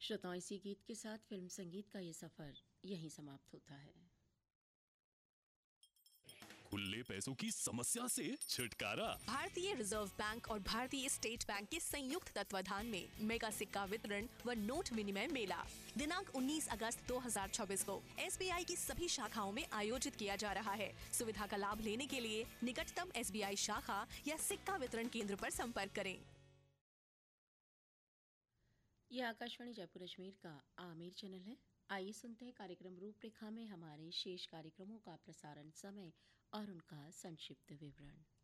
श्रोताओं, इसी गीत के साथ फिल्म संगीत का ये सफर यहीं समाप्त होता है। खुले पैसों की समस्या से छुटकारा। भारतीय रिजर्व बैंक और भारतीय स्टेट बैंक के संयुक्त तत्वाधान में मेगा सिक्का वितरण व नोट विनिमय मेला दिनांक 19 अगस्त 2024 को SBI की सभी शाखाओं में आयोजित किया जा रहा है। सुविधा का लाभ लेने के लिए निकटतम SBI शाखा या सिक्का वितरण केंद्र पर संपर्क करें। यह आकाशवाणी जयपुर अजमेर का आमिर चैनल है। आइए सुनते हैं कार्यक्रम रूपरेखा में हमारे शेष कार्यक्रमों का प्रसारण समय और उनका संक्षिप्त विवरण।